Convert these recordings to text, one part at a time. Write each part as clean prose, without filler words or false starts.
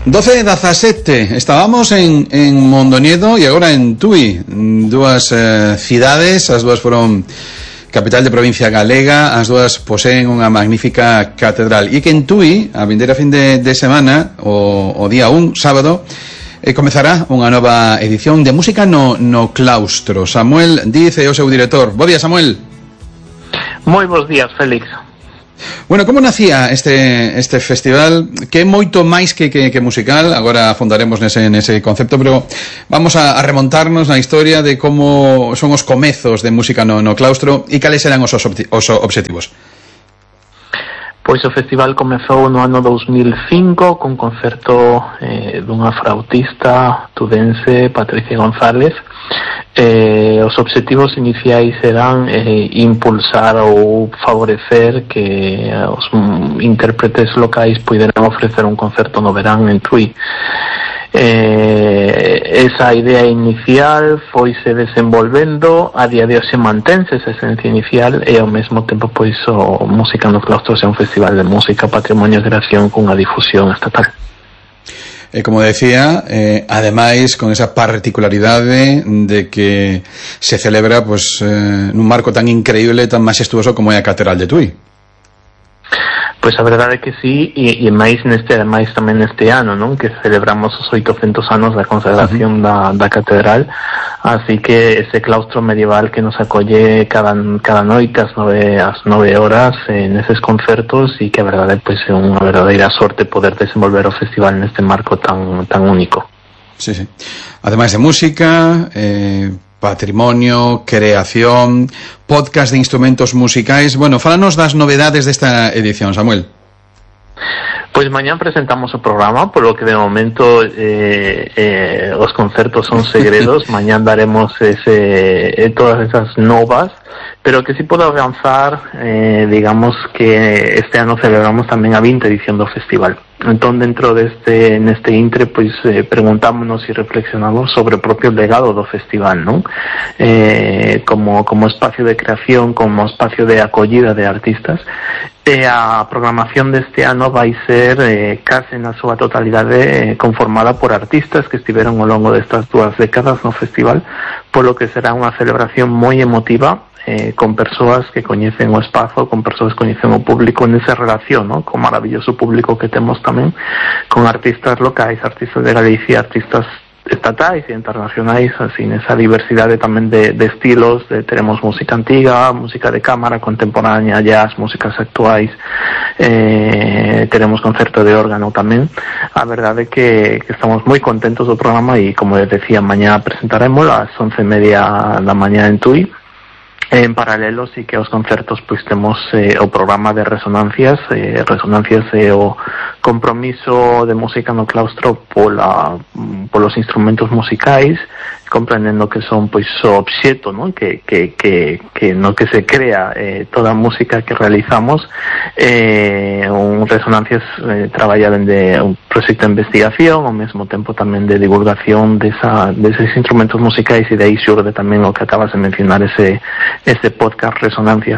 12:17. Estábamos en Mondoñedo e agora en Tui, dúas cidades, as dúas foron capital de provincia galega, as dúas poseen unha magnífica catedral, e que en Tui, a vindeira fin de semana, o día 1, sábado, comezará unha nova edición de música no claustro. Samuel Diz é o seu director. Bo día, Samuel. Moi bons días, Félix. Bueno, como nacía este festival, que é moito máis que musical? Agora afondaremos nese concepto, pero vamos a remontarnos na historia de como son os comezos de música no claustro e cales eran os obxectivos. Pois o festival comezou no ano 2005 con concerto dunha flautista tudense, Patricia González. Os obxectivos iniciais eran impulsar ou favorecer que os intérpretes locais puderan ofrecer un concerto no verán en Tui. Esa idea inicial foise desenvolvendo, a día de hoxe mantense esa esencia inicial e ao mesmo tempo pois o Música no Claustro é un festival de música patrimonio de creación cunha difusión estatal. Como decía, ademais con esa particularidade de que se celebra pues, nun marco tan increíble, tan majestuoso como é a Catedral de Tui. Pois a verdade é que sí, e máis tamén neste ano, non? Que celebramos os 800 anos da consagración da catedral, así que ese claustro medieval que nos acolle cada noite ás 9 horas neses concertos, e que a verdade pois é unha verdadeira sorte poder desenvolver o festival neste marco tan único. Sí. Ademais de música, patrimonio, creación, podcast de instrumentos musicais. Bueno, fálanos das novedades desta edición, Samuel. Pois mañá presentamos o programa, polo que de momento os concertos son segredos. Mañá daremos todas esas novas, pero que si podo avanzar, digamos que este ano celebramos tamén a 20ª edición do festival. Entón, dentro neste intre, pois preguntámonos e reflexionamos sobre o propio legado do festival, non? Como espacio de creación, como espacio de acollida de artistas. E a programación deste ano vai ser case na súa totalidade conformada por artistas que estiveron ao longo destas 2 décadas no festival, polo que será unha celebración moi emotiva, con persoas que coñecen o espazo, con persoas que coñecen o público nesa relación, ¿no? Con maravilloso público que temos tamén, con artistas locais, artistas de Galicia, artistas estatais e internacionais, así nesa diversidade tamén de estilos. Teremos música antiga, música de cámara, contemporánea, jazz, músicas actuais, teremos concerto de órgano tamén. A verdade é que estamos moi contentos do programa e, como les decía, mañá presentaremos ás 11:30 da mañá en Tui. En paralelo, sí que aos concertos pois temos o programa de resonancias. Resonancias é o compromiso de música no claustro polos instrumentos musicais, comprendendo que son pois o obxeto, non? Que no que se crea toda a música que realizamos. Un Resonancias traballa dende un proxecto de investigación, ao mesmo tempo tamén de divulgación deses instrumentos musicais, e de aí xurde tamén o que acabas de mencionar, ese podcast Resonancias.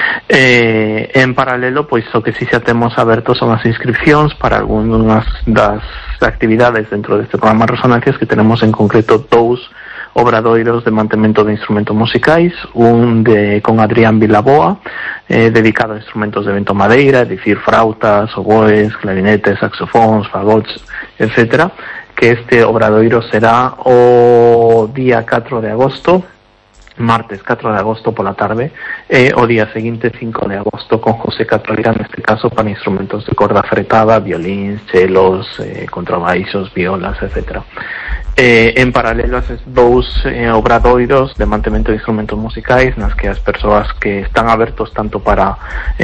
En paralelo, pois o que si xa temos aberto son as inscripcións para algunhas das actividades dentro deste programa Resonancias, que tenemos en concreto 2 obradoiros de mantemento de instrumentos musicais, con Adrián Vilaboa, dedicado a instrumentos de vento madeira, é dicir, frautas, oboes, clarinetes, saxofóns, fagots, etc. Que este obradoiro será o día 4 de agosto, martes 4 de agosto pola tarde, e o día seguinte 5 de agosto con José Católica, neste caso para instrumentos de corda fretada, violíns, chelos, contrabaixos, violas, etc. En paralelo a esos 2 obradoiros de mantemento de instrumentos musicais, nas que as persoas que están abertos tanto para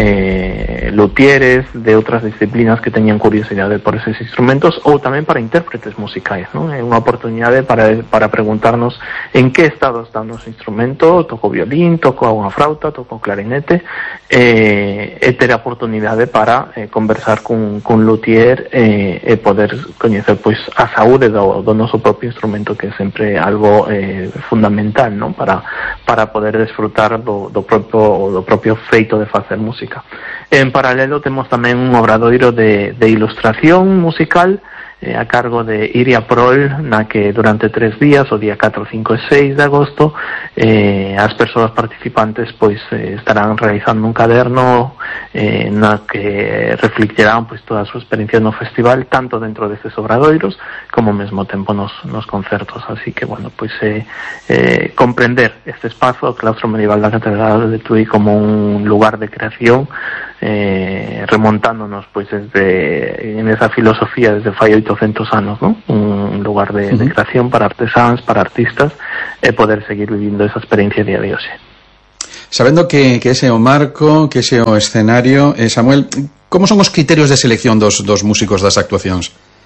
luthieres de outras disciplinas que teñan curiosidade por esos instrumentos, ou tamén para intérpretes musicais, non? É unha oportunidade para preguntarnos en que estado está o noso instrumento. Toco violín, toco unha flauta, toco clarinete, e ter a oportunidade para conversar cun luthier e poder coñecer pois a saúde do noso propio instrumento, que é sempre algo fundamental, non? Para poder desfrutar do propio feito de facer música. En paralelo temos tamén un obradoiro de ilustración musical, a cargo de Iria Prol, na que durante 3 días, o día 4, 5 e 6 de agosto, as persoas participantes pois estarán realizando un caderno na que reflectirán pois toda a súa experiencia no festival, tanto dentro destes obradoiros como ao mesmo tempo nos concertos. Así que, bueno, pois comprender este espazo, o claustro medieval da Catedral de Tui, como un lugar de creación, remontándonos pois en esa filosofía desde fai 800 anos, ¿no? Un lugar de creación para artesáns, para artistas, e poder seguir vivindo esa experiencia día de hoxe. Sabendo que ese é o marco, que ese é o escenario, Samuel, como son os criterios de selección dos músicos das actuacións?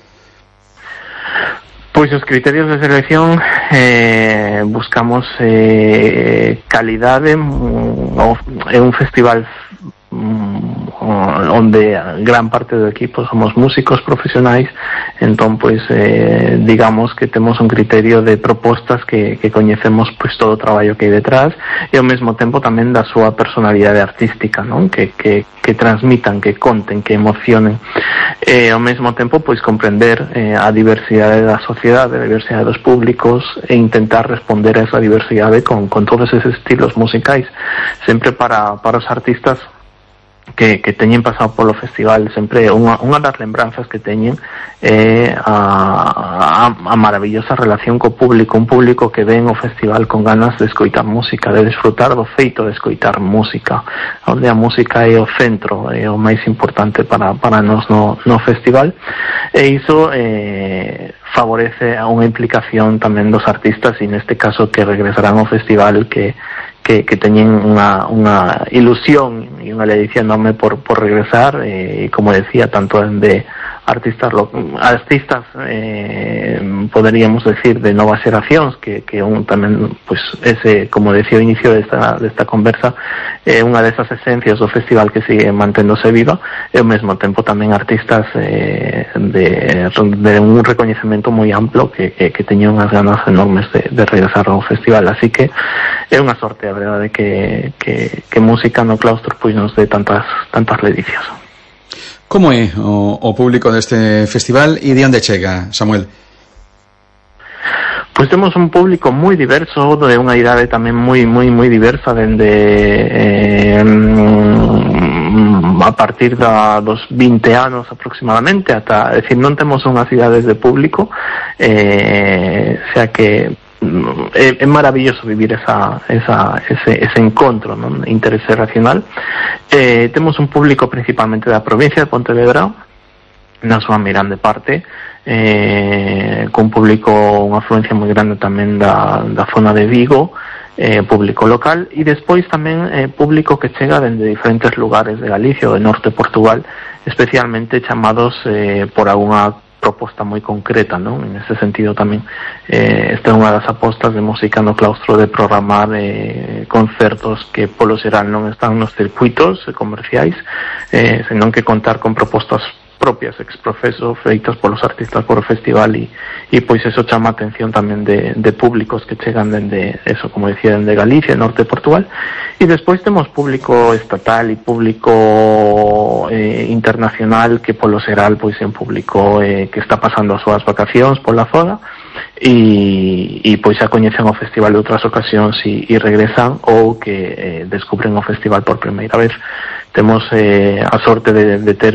Pois os criterios de selección buscamos calidade. É un festival onde gran parte do equipo somos músicos profesionais, entón pois digamos que temos un criterio de propostas que coñecemos pois todo o traballo que hai detrás, e ao mesmo tempo tamén da súa personalidade artística, non? Que transmitan, que conten, que emocionen, e ao mesmo tempo pois comprender a diversidade da sociedade, a diversidade dos públicos, e intentar responder a esa diversidade con todos esos estilos musicais, sempre para os artistas que teñen pasado polo festival. Sempre unha das lembranzas que teñen é a maravillosa relación co público, un público que ven o festival con ganas de escoitar música, de disfrutar do feito de escoitar música, onde a música é o centro, é o máis importante para nós no festival, e iso favorece a unha implicación tamén dos artistas, e neste caso que regresarán ao festival, que teñen unha ilusión e unha ledicia enorme por regresar, e como decía, tanto de artistas poderíamos decir de novas xeracións, que tamén, pois, ese, como decía ao inicio desta conversa, é unha desas esencias do festival que sigue manténdose viva, e ao mesmo tempo tamén artistas de un recoñecemento moi amplo que teñen unhas ganas enormes de regresar ao festival. Así que é unha sorte, a verdade, que música no claustro pois nos dé tantas ledicias. Como é o público deste festival e de onde chega, Samuel? Pois temos un público moi diverso, de unha idade tamén moi diversa, dende a partir dos 20 anos aproximadamente, ata, é dicir, non temos unhas idades de público, xa que é maravilloso vivir ese encontro, non? Interxeracional. Temos un público principalmente da provincia de Pontevedra, na súa grande parte, con público, unha afluencia moi grande tamén da zona de Vigo, público local, e despois tamén público que chega dende diferentes lugares de Galicia ou de norte de Portugal, especialmente chamados por algunha proposta moi concreta, non? En ese sentido tamén esta é unha das apostas de Música no Claustro, de programar concertos que polo xeral non están nos circuitos comerciais, senón que contar con propostas propias ex profeso feitas polos artistas por o festival, e pois eso chama a atención tamén de públicos que chegan dende, eso, como decía, dende Galicia, norte de Portugal. E despois temos público estatal e público internacional, que polo xeral pois é un público que está pasando as súas vacacións pola zona, e pois xa coñecen o festival de outras ocasións e regresan, ou que descubren o festival por primeira vez. Temos a sorte de ter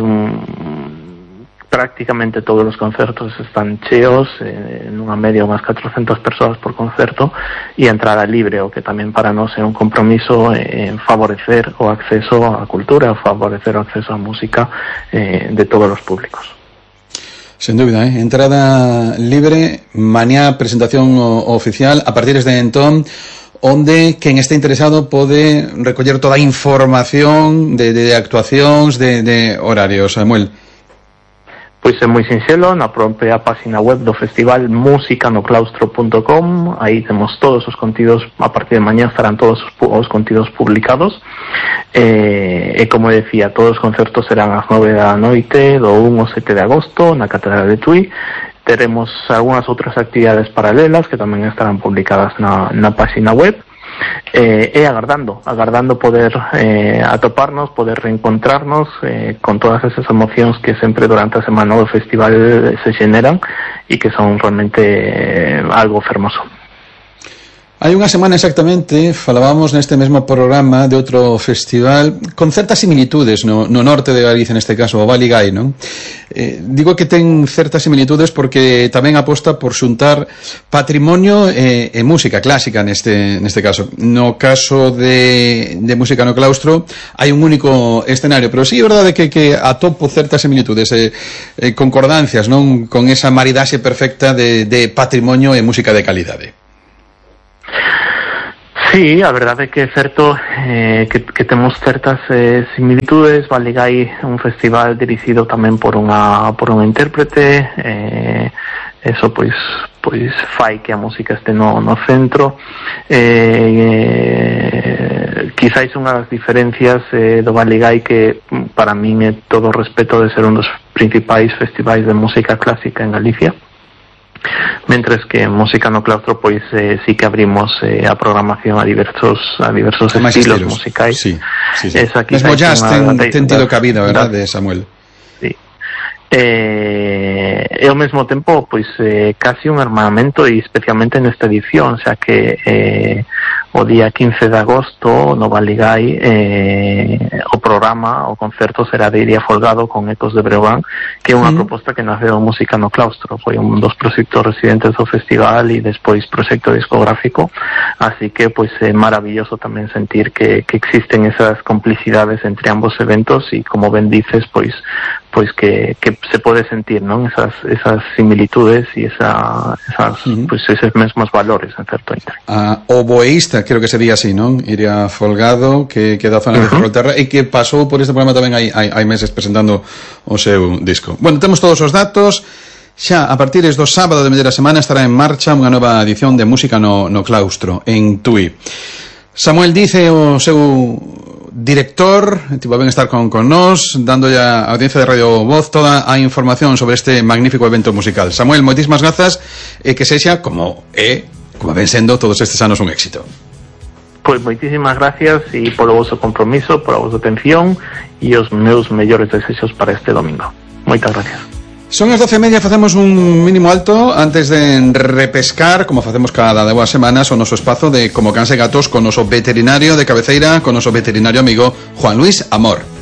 prácticamente todos os concertos están cheos, nunha media unhas 400 persoas por concerto, e a entrada libre, o que tamén para nós é un compromiso en favorecer o acceso á cultura, favorecer o acceso á música de todos os públicos. Sen dúbida, entrada libre, mañá presentación oficial, a partir de entón, onde quen este interesado pode recoller toda a información de actuacións, de horarios, Samuel. Pois é moi sinxelo, na propia página web do festival, musicanoclaustro.com, aí temos todos os contidos, a partir de mañá estarán todos os contidos publicados, e como decía, todos os concertos serán ás 9 da noite, do 1 ao 7 de agosto, na Catedral de Tui. Teremos algunhas outras actividades paralelas que tamén estarán publicadas na página web, e agardando poder atoparnos, poder reencontrarnos con todas esas emocións que sempre durante a semana do festival se xeneran e que son realmente algo fermoso. Hai unha semana exactamente falábamos neste mesmo programa de outro festival con certas similitudes no norte de Galicia, neste caso o Baligái, non? Digo que ten certas similitudes porque tamén aposta por xuntar patrimonio e música clásica neste caso. No caso de música no claustro hai un único escenario, pero sí é verdade que atopo certas similitudes concordancias, non? Con esa maridaxe perfecta de patrimonio e música de calidade. Sí, a verdade é que é certo que temos certas similitudes. Baligái é un festival dirixido tamén por unha intérprete, eso pois fai que a música este no centro. Quizáis unha das diferencias do Baligái que para min é todo o respeto de ser un dos principais festivais de música clásica en Galicia, mentres que en música no claustro pois sí que abrimos a programación a diversos estilos musicais. Sí. Mesmo jazz ten tido cabida, verdade, Samuel? Sí. E ao mesmo tempo pois casi un hermanamento, e especialmente nesta edición, xa que o día 15 de agosto no Baligái o concerto será de Iria Folgado con Ecos de Breogán, que é unha proposta que naceu música no claustro, foi un dos proxectos residentes do festival e despois proxecto discográfico, así que pois é maravilloso tamén sentir que existen esas complicidades entre ambos eventos e, como ben dices, pois que se pode sentir, non? Esas similitudes e pois esos mesmos valores en certo intre. O boeísta, creo que sería así, non? Iria Folgado, que da zona de Ferrolterra e que pasou por este programa tamén hai meses presentando o seu disco. Bueno, temos todos os datos. Xa a partir do sábado de media semana estará en marcha unha nova edición de música no claustro en Tui. Samuel dice o seu director, tipo ben estar con nós, dándolle a audiencia de Radio Voz toda a información sobre este magnífico evento musical. Samuel, moitísimas grazas e que sexa como ven sendo todos estes anos un éxito. Pois moitísimas gracias e polo vosso compromiso, pola vosa atención e os meus mellores desexos para este domingo. Moitas gracias. Son as 12:30, facemos un mínimo alto antes de repescar, como facemos cada 2 semanas, o noso espazo de Como Cans e Gatos con noso veterinario de cabeceira, con noso veterinario amigo Juan Luis Amor.